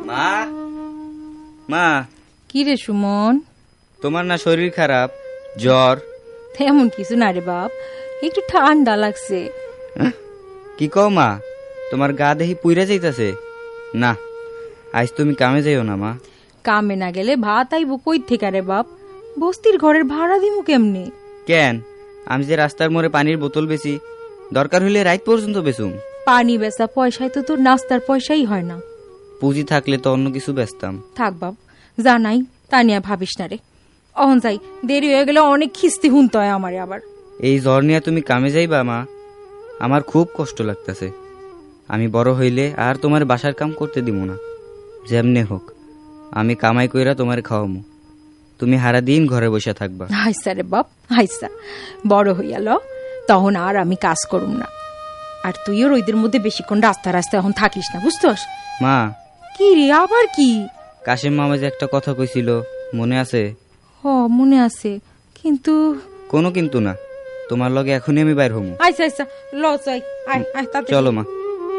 মা মা কি রে সুমন, তোমার না শরীর খারাপ, জ্বর? তেমন কিছু না রে বাপ, একটু ঠান্ডা লাগছে। কি কও মা, তোমার গা দেখি পুইরা যাইতাছে। না, আজ তুমি কামে যাইও না মা। কামে না গেলে ভাত আইব কই থেকে রে বাপ? বস্তির ঘরের ভাড়া দিমু কেমনে? কেন, আমি যে রাস্তার মোড়ে পানির বোতল বেচি, দরকার হইলে রাত পর্যন্ত বেচুম। পানি বেচা পয়সায় তো তোর নাস্তার পয়সাই হয় না। পুঁজি থাকলে তো অন্য কিছু বেচতাম। থাক বাপ, জানাই তা নিয়ে ভাবিস না রে। অহন যাই, দেরি হয়ে গেলে অনেক খিস্তি হুনতে হয় আমারে আবার। এই জ্বর নিয়ে তুমি কামে যাইবা মা? আমার খুব কষ্ট লাগতেছে। আমি বড় হইলে আর তোমার বাসার কাম করতে দিব না। যেমনে হোক আমি কামাই কইরা তোমার খাওয়ামু, তুমি হারা দিন ঘরে বসে থাকবা। হাইসা রে বাপ হাইসা, বড় হইয়াল তখন আর আমি কাজ করুম না। আর তুইও রইদের মধ্যে বেশিক্ষণ রাস্তা রাস্তায় এখন থাকিস না, বুঝতস? মা, কি রে আবার কি? কাশেম মামা যে একটা কথা কইছিল, মনে আছে? হ মনে আছে, কিন্তু কোনো কিন্তু না, তোমার লগে এখনই আমি বাইর হমু। আইসা আইসা ল যাই, আয় আয় তাতে চলো মা।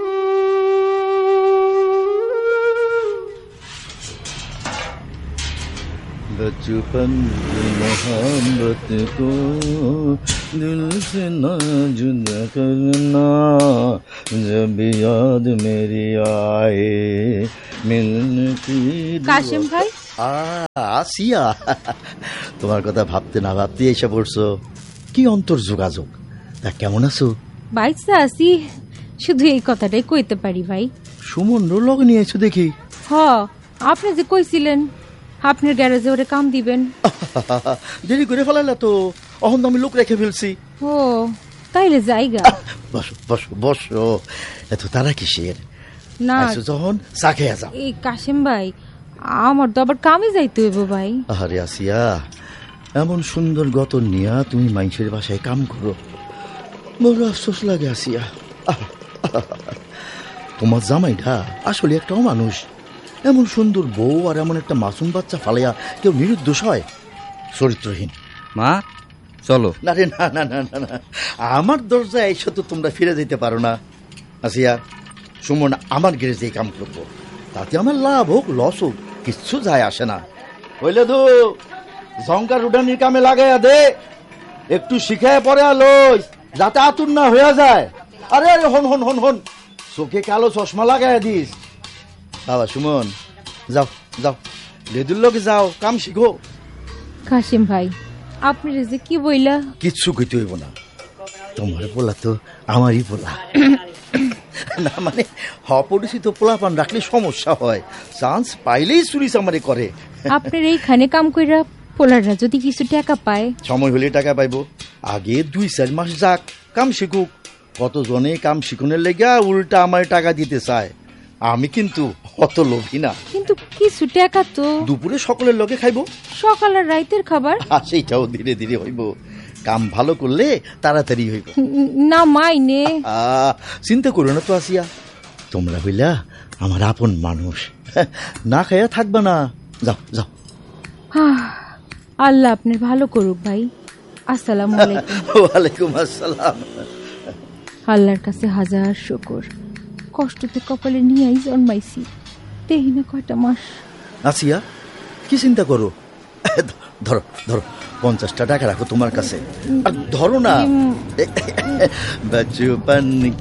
बचपन की मोहब्बत को दिल से ना जुदा करना, जब याद मेरी आए मिलने की। কাশেম ভাই, আসিয়া, তোমার কথা ভাবতে না ভাবতে এসে পড়ছো। কি অন্তর যোগাযোগ, তা কেমন আছো? বাইসা আছি, শুধু এই কথাটাই কইতে পারি ভাই। সুমন লগে নিয়ে এসো দেখি। হ, আপনি যে কইছিলেন আপনার গ্যারেজে ওরে কাম দিবেন। দেরি করে ফেলাইলা তো, অহন আমি লোক রেখে ফেলছি। ও তাইলে জায়গা। বসো বসো বসো, এত তারা কিসের? না যখন চা খেয়ে যাও। এই কাশেম ভাই, আমার তো আবার কামে যাইতে হইব ভাই। আরে আসিয়া, এমন সুন্দর গতন নিয়া তুমি মানুষের বাসায় কাম করো, বড় আফসোস লাগে আসিয়া। তোমার জামাইটা আসলে একটা অমানুষ। এমন সুন্দর বউ আর এমন একটা মাসুম বাচ্চা ফালাইয়া কেউ নিরুদ্দোষ হয়? চরিত্রহীন। মা চলো। না রে, না না না না, আমার দরজায় এসে তো তোমরা ফিরে যেতে পারো না। আসিয়া, সুমন আমার গ্যারেজে কাম করবো, তাতে আমার লাভ হোক লস হোক কিচ্ছু যায় আসে না। হইলে তো ঝঙ্কার উডানির কামে লাগাইয়া দে, একটু শিখায় পরে লই, যাতে আতুর না হয়ে যায়। আরে আরে হন হন হন হন, চোখে কালো চশমা লাগাইয়া দিস। বাবা সুমন, যাও যাও, লেদুর লোকে যাও, কাম শিখো। কাশেম ভাই, আপনি যে কি বইলা? কিচ্ছু কইতে হইব না, তোমার পোলা তো আমারই পোলা। না মানে অপরিচিত পোলাপান রাখলে সমস্যা হয়, চান্স পাইলেই চুরি চামারি করে। আপনার এইখানে কাম কইরা পোলাররা যদি কিছু টাকা পায়? সময় হলে টাকা পাইবো, আগে 2-4 মাস যাক, কাম শিখুক। কতজনে কাম শিখনের লেগা উল্টা আমার টাকা দিতে চায়। আমি কিন্তু অত লোভী না। কিন্তু কিছু টাকা তো দুপুরে সকলের লগে খাইবো, সকাল আর রাইতের খাবার। সেইটাও ধীরে ধীরে হইব, কাম ভালো করলে তাড়াতাড়ি হইব। না মাইনে। চিন্তা করো না তো আসিয়া, তোমরা হইলা আমার আপন মানুষ, না খাইয়া থাকবা না। যাও যাও। আল্লাহ আপনার ভালো করুক ভাই। আসসালামু আলাইকুম। ওয়ালাইকুম আসসালাম। আল্লাহর কাছে হাজার শুকর, কষ্টতে কপালে নিয়েই জন্মাইছি, দেহি না কয়টা মাস। আসিয়া, কি চিন্তা করো? ধরো ধরো, 50টা টাকা রাখো তোমার কাছে, আর ধরো না। বাচপন